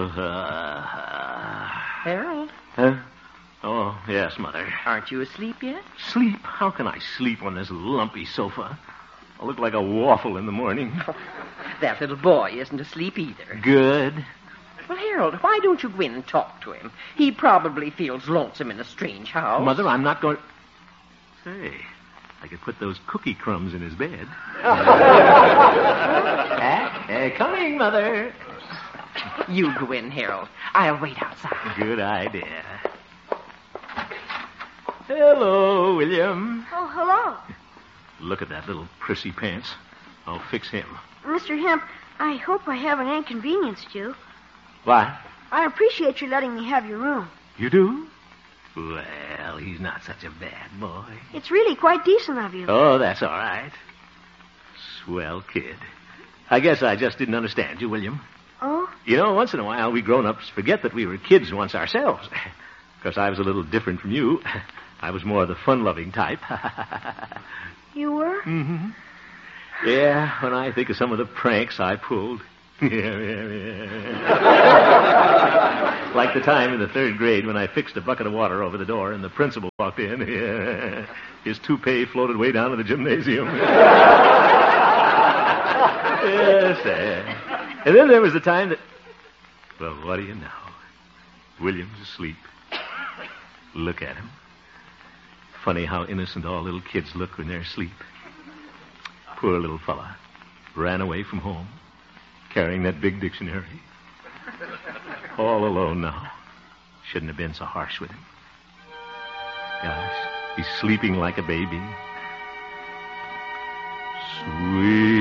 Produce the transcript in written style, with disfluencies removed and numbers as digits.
Harold, Huh? Oh, yes, Mother. aren't you asleep yet? Sleep? How can I sleep on this lumpy sofa? I look like a waffle in the morning. That little boy isn't asleep either. Good. Well, Harold, why don't you go in and talk to him? He probably feels lonesome in a strange house. Mother, I'm not going... Say, I could put those cookie crumbs in his bed. Coming, Mother. You go in, Harold. I'll wait outside. Good idea. Hello, William. Oh, hello. Look at that little prissy pants. I'll fix him. Mr. Hemp, I hope I haven't inconvenienced you. What? I appreciate you letting me have your room. You do? Well, he's not such a bad boy. It's really quite decent of you. Oh, that's all right. Swell kid. I guess I just didn't understand you, William. Oh? You know, once in a while, we grown-ups forget that we were kids once ourselves. Because I was a little different from you. I was more the fun-loving type. You were? Mm-hmm. Yeah, when I think of some of the pranks I pulled. Like the time in the 3rd grade when I fixed a bucket of water over the door and the principal walked in. His toupee floated way down to the gymnasium. Yes, and then there was the time that... Well, what do you know? William's asleep. Look at him. Funny how innocent all little kids look when they're asleep. Poor little fella. Ran away from home, carrying that big dictionary. All alone now. Shouldn't have been so harsh with him. Gosh, he's sleeping like a baby. Sweet.